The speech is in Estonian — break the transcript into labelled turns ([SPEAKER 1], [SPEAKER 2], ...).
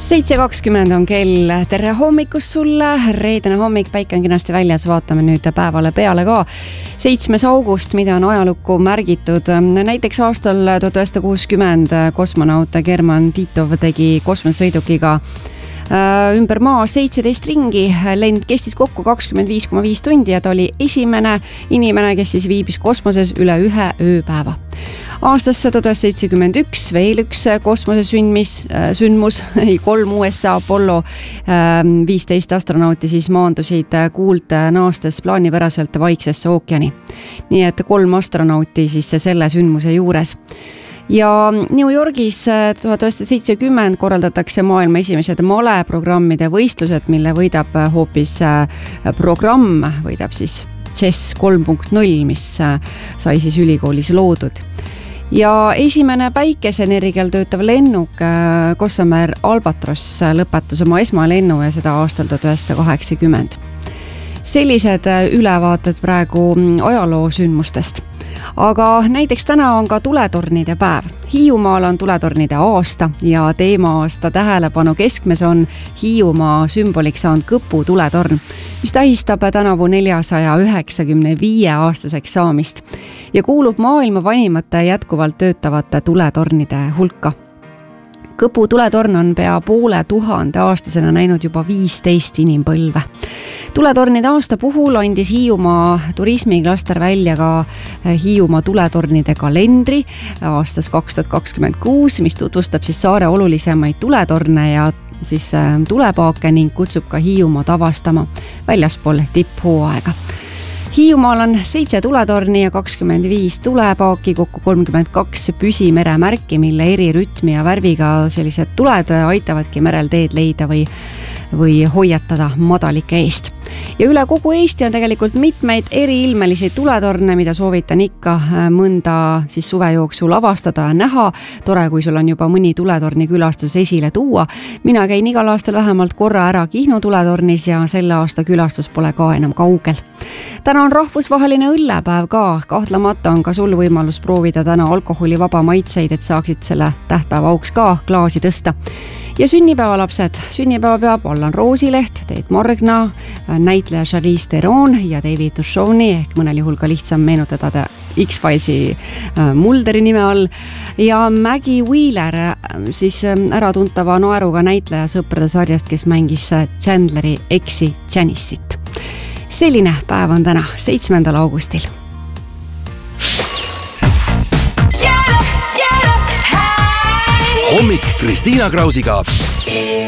[SPEAKER 1] 7:20 on kell. Tere hommikust sulle. Reedene hommik, päike on kenasti väljas. Vaatame nüüd päevale peale ka. 7. august, mida on ajalukku märgitud. Näiteks aastal 1960 kosmonaut German Titov tegi kosmosesõidukiga ümber maa 17 ringi. Lend kestis kokku 25,5 tundi ja ta oli esimene inimene, kes siis viibis kosmoses üle 1 ööpäeva. Aastasse 1971 veel üks kosmosesündmus, 3 USA Apollo 15 astronauti siis maandusid Kuult naastes plaanipäraselt Vaiksesse ookeani. Nii et 3 astronauti siis selle sündmuse juures. Ja New Yorgis 1970 korraldatakse maailma esimesed maleprogrammide võistlused, mille võidab hoopis programm, võidab siis Chess 3.0, mis sai siis ülikoolis loodud. Ja esimene päikeseenergial töötav lennuk Gossamer Albatros lõpetas oma esmalennu ja seda aastal 1980. Sellised ülevaated praegu ajaloosündmustest. Aga näiteks täna on ka tuletornide päev. Hiiumaal on tuletornide aasta ja teema aasta tähelepanu keskmes on Hiiumaa sümboliks saanud Kõpu tuletorn, mis tähistab tänavu 495 aastaseks saamist ja kuulub maailma vanimate jätkuvalt töötavate tuletornide hulka. Kõpu tuletorn on pea 500 aastasena näinud juba 15 inimpõlve. Tuletornide aasta puhul andis Hiiumaa turismiklaster välja ka Hiiumaa tuletornide kalendri aastas 2026, mis tutvustab siis saare olulisemaid tuletorne ja siis tulepaake ning kutsub ka Hiiumaad avastama väljaspool tipphooaega. Hiiumaal on 7 tuletorni ja 25 tulepaaki, kokku 32 püsimeremärki, mille eri rütmi ja värviga sellised tuled aitavadki merel teed leida või hoiatada madalike eest. Ja üle kogu Eesti on tegelikult mitmeid eriilmelisi tuletorne, mida soovitan ikka mõnda siis suve jooksul avastada ja näha. Tore, kui sul on juba mõni tuletorni külastus esile tuua. Mina käin igal aastal vähemalt korra ära Kihnu tuletornis ja selle aasta külastus pole ka enam kaugel. Täna on rahvusvaheline õllepäev ka. Kahtlemata on ka sul võimalus proovida täna alkoholivaba maitseid, et saaksid selle tähtpäeva auks ka klaasi tõsta. Ja sünnipäevalapsed. Sünnipäeva peab Allan Roosileht, Teet Margna, näitleja Charlize Theron ja David Duchovny, ehk mõnel juhul ka lihtsam meenutada ta X-Filesi Mulderi nime all. Ja Maggie Wheeler, siis äratuntava naeruga näitleja sõprade sarjast, kes mängis Chandleri eksi Janicet. Selline päev on täna, 7. augustil.
[SPEAKER 2] Hommik Kristiina Krausiga.